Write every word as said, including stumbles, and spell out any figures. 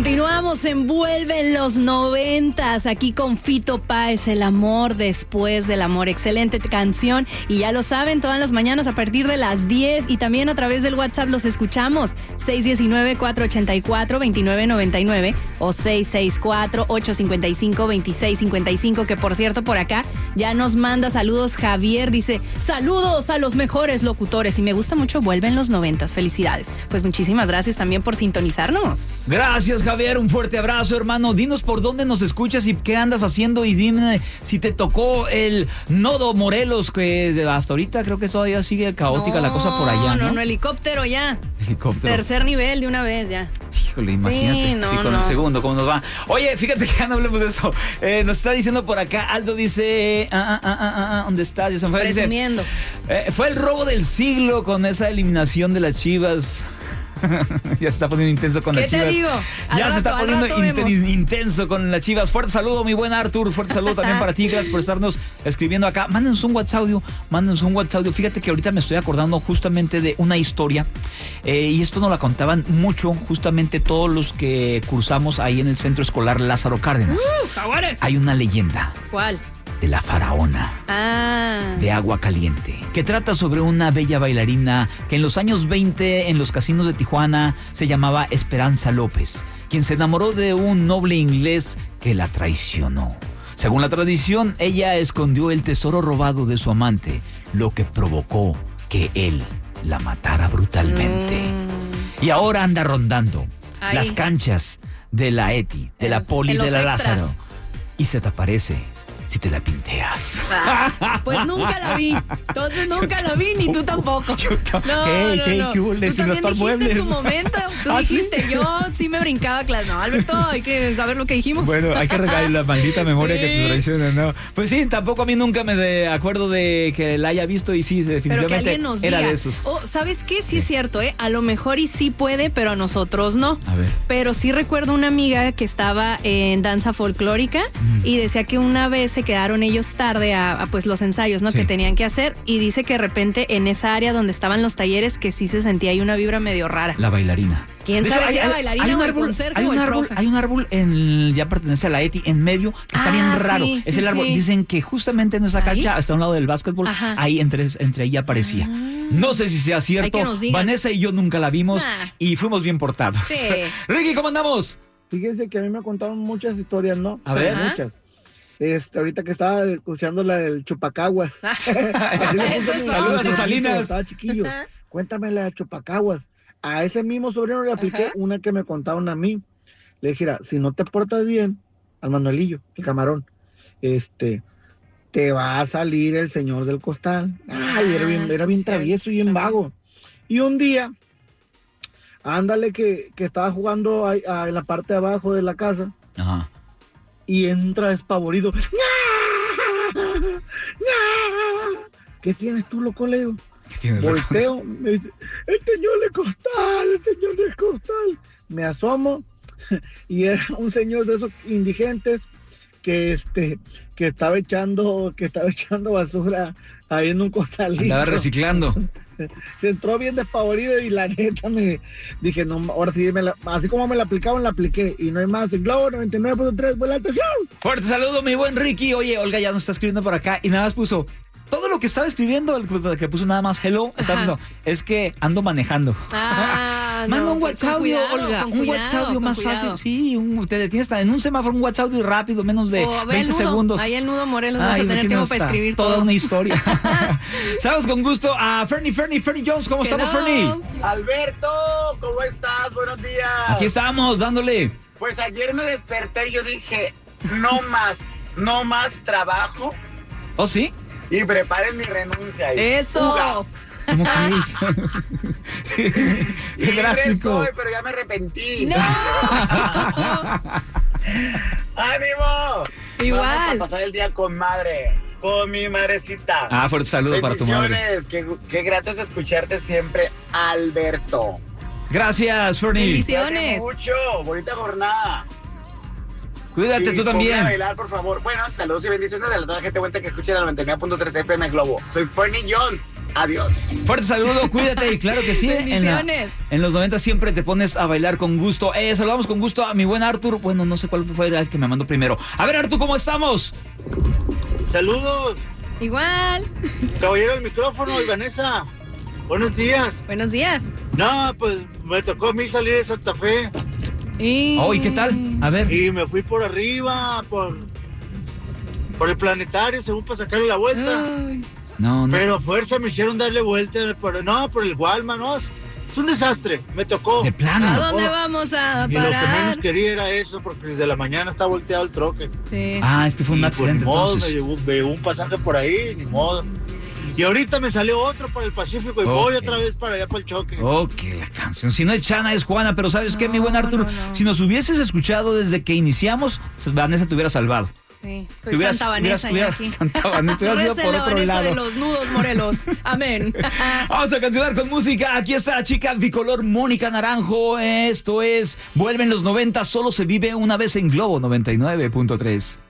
Continuamos en Vuelve en los noventas, aquí con Fito Páez, El amor después del amor. Excelente canción y ya lo saben, todas las mañanas a partir de las diez y también a través del WhatsApp los escuchamos seis uno nueve, cuatro ocho cuatro, dos nueve nueve nueve o seis seis cuatro, ocho cinco cinco, dos seis cinco cinco, que por cierto por acá ya nos manda saludos Javier, dice saludos a los mejores locutores y me gusta mucho Vuelve en los noventas, felicidades. Pues muchísimas gracias también por sintonizarnos. Gracias Javier, un fuerte abrazo hermano, dinos por dónde nos escuchas y qué andas haciendo y dime si te tocó el nodo Morelos, que hasta ahorita creo que todavía sigue caótica no, la cosa por allá, ¿no? No, no, helicóptero ya. Helicóptero. Tercer nivel de una vez ya. Híjole, imagínate, sí, no, sí con no. el segundo, ¿cómo nos va? Oye, fíjate que ya no hablemos de eso. Eh, nos está diciendo por acá, Aldo dice, ah, ah, ah, ah, ah, ¿dónde está? Ya se fue. Presumiendo. Dice, eh, fue el robo del siglo con esa eliminación de las Chivas. Ya se está poniendo intenso con las Chivas. ¿Qué te digo? Al ya rato, se está poniendo inten- intenso con las Chivas. Fuerte saludo, mi buen Artur. Fuerte saludo también para ti. Gracias por estarnos escribiendo acá. Mándenos un WhatsApp audio. Mándenos un WhatsApp audio. Fíjate que ahorita me estoy acordando justamente de una historia. Eh, y esto nos la contaban mucho, justamente todos los que cursamos ahí en el centro escolar Lázaro Cárdenas. Uh, ¡Jaguares! Hay una leyenda. ¿Cuál? De la faraona ah. de Agua Caliente, que trata sobre una bella bailarina que en los años veinte en los casinos de Tijuana se llamaba Esperanza López, quien se enamoró de un noble inglés que la traicionó. Según la tradición, ella escondió el tesoro robado de su amante, lo que provocó que él la matara brutalmente. Mm. Y ahora anda rondando Ay. las canchas de la Eti, de la Poli, de la extras. Lázaro, y se te aparece si te la pinteas. Ah, pues nunca la vi. Entonces nunca la vi, ni tú tampoco. No, ¿Qué? no, ¿Qué? no. ¿Qué hubo? Tú también dijiste muebles. en su momento. Tú ¿Ah, dijiste, sí? yo sí me brincaba clase. No, Alberto, hay que saber lo que dijimos. Bueno, hay que regalar la maldita memoria sí. que te traiciona, ¿no? Pues sí, tampoco a mí nunca me de acuerdo de que la haya visto y sí, definitivamente pero que nos era diga. de esos. Oh, ¿sabes qué? Sí, sí es cierto, ¿eh? A lo mejor y sí puede, pero a nosotros no. A ver. Pero sí recuerdo una amiga que estaba en danza folclórica mm. y decía que una vez se quedaron ellos tarde a, a pues los ensayos, ¿no? Sí. Que tenían que hacer y dice que de repente en esa área donde estaban los talleres que sí se sentía ahí una vibra medio rara. La bailarina. ¿Quién de sabe hecho, si hay, era bailarina hay un o el árbol, conserje hay o un el árbol, profe? Hay un árbol en, ya pertenece a la Eti, en medio, que está ah, bien raro. Sí, es sí, el árbol. Sí. Dicen que justamente en esa cancha, hasta un lado del básquetbol, Ajá. ahí entre, entre ahí aparecía. Ah. No sé si sea cierto. Vanessa y yo nunca la vimos nah. y fuimos bien portados. Sí. Ricky, ¿cómo andamos? Fíjense que a mí me contaron muchas historias, ¿no? A ver. Ajá. Muchas. Este, ahorita que estaba escuchando la del chupacaguas. Saludos a Salinas. Estaba chiquillo. Cuéntame la de chupacaguas. A ese mismo sobrino le apliqué Ajá. una que me contaron a mí. Le dije, si no te portas bien, al Manuelillo, el camarón, este, te va a salir el señor del costal. Ay, era bien, era bien travieso y bien vago. Y un día, ándale que, que estaba jugando a, a, en la parte de abajo de la casa. Ajá. Y entra despavorido. ¿Qué tienes tú, loco, Leo? Volteo, me dice, el señor de costal, el señor de costal. Me asomo y era un señor de esos indigentes que este que estaba echando que estaba echando basura ahí en un costalito. Andaba reciclando. Se entró bien despavorido y la neta me dije, no, ahora sí, me la, así como me la aplicaban, la apliqué. Y no hay más, en Globo noventa y nueve punto tres, vuela atención. Fuerte saludo, mi buen Ricky. Oye, Olga ya nos está escribiendo por acá y nada más puso todo lo que estaba escribiendo, el que puso nada más hello, puso, es que ando manejando. Ah, Manda no, un WhatsApp, Olga, un cuidado, WhatsApp más cuidado. fácil. Sí, un, te detienes en un semáforo, un WhatsApp rápido, menos de oh, veinte nudo, segundos. Ahí el nudo Morelos Ay, vas a tener tiempo para escribir toda todo. una historia. Sabes con gusto a Fernie, Fernie, Fernie Jones. ¿Cómo Hello. estamos, Fernie? Alberto, ¿cómo estás? Buenos días. Aquí estamos, dándole. Pues ayer me desperté y yo dije, no más, no más trabajo. ¿Oh, sí? Y preparen mi renuncia. ¡Eso! Uga. ¿Cómo crees? Libre soy, pero ya me arrepentí. ¡No! ¡Ánimo! Igual. Vamos a pasar el día con madre, con mi madrecita. Ah, fuerte saludo para tu madre. Qué, qué grato es escucharte siempre, Alberto. Gracias, Fernie. Bendiciones. Mucho, bonita jornada. Cuídate y tú también. A bailar, por favor. Bueno, saludos y bendiciones de la toda la gente buena que escucha la noventa y nueve punto tres F M Globo. Soy Fernie John. Adiós. Fuerte saludo, cuídate y claro que sí. En, la, en los noventa siempre te pones a bailar con gusto. Eh, saludamos con gusto a mi buen Artur. Bueno, no sé cuál fue el que me mandó primero. A ver, Artur, ¿cómo estamos? Saludos. Igual. Caballero del micrófono y Vanessa. Buenos días. Buenos días. No, pues me tocó a mí salir de Santa Fe. Y... Oh, ¿y qué tal? A ver. Y me fui por arriba, por, por el planetario, según para sacarle la vuelta. Uy. No, no. Pero a fuerza me hicieron darle vuelta, por, no, por el Walmart, no. Es un desastre, me tocó. De plano. ¿A dónde vamos a parar? Y lo que menos quería era eso, porque desde la mañana está volteado el troque. Sí. Ah, es que fue un y accidente, pues, ni modo, entonces. me llegó, me llegó un pasaje por ahí, ni modo. Y ahorita me salió otro para el Pacífico y Okay. voy otra vez para allá para el choque. Ok, la canción. Si no es Chana, es Juana, pero ¿sabes No, qué, mi buen Artur? no, no. Si nos hubieses escuchado desde que iniciamos, Vanessa te hubiera salvado. Sí, Te soy hubieras- Santa Vanessa hubieras- ya hubieras- aquí. Santa Vanessa, te hubieras ido por Récenle, otro Vanessa lado. de los nudos, Morelos. Amén. Vamos a continuar con música. Aquí está la chica bicolor Mónica Naranjo. Esto es Vuelven los noventa, solo se vive una vez en Globo noventa y nueve punto tres.